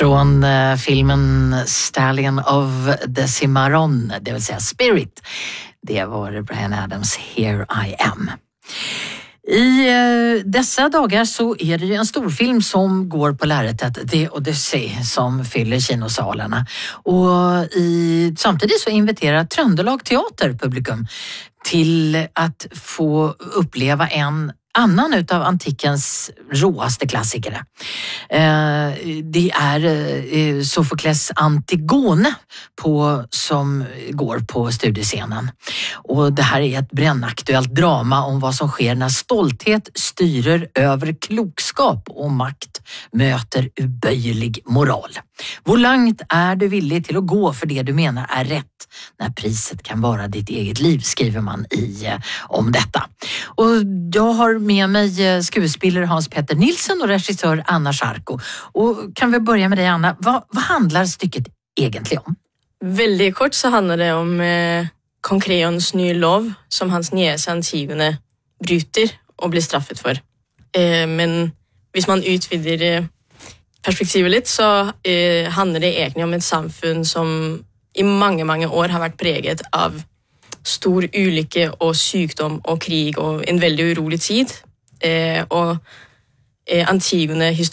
Från filmen Stallion of the Cimarron, det vill säga Spirit. Det var Bryan Adams Here I Am. I dessa dagar så är det ju en storfilm som går på lärretet, The Odyssey, som fyller kinosalarna. Och samtidigt så inviterar Tröndelag Teater publikum till att få uppleva en annan utav antikens råaste klassiker. Det är Sofokles Antigone som går på studiescenen. Och det här är ett brännaktuellt drama om vad som sker när stolthet styrer över klokskap och makt möter uböjlig moral. Hur långt är du villig till att gå för det du menar är rätt när priset kan vara ditt eget liv, skriver man om detta. Och jag har med mig skuespelare Hans Petter Nilsson och regissör Anna Scharko. Och kan vi börja med dig, Anna? Vad handlar stycket egentligen om? Väldigt kort så handlar det om kong Kreons nya lov som hans niese Antigone bryter och blir straffet för. Men hvis man utvider perspektivet lite så handlar det egentligen om ett samfunn som i mange år har varit preget av stor ulykke och sjukdom och krig och en väldigt orolig tid. Och Antigone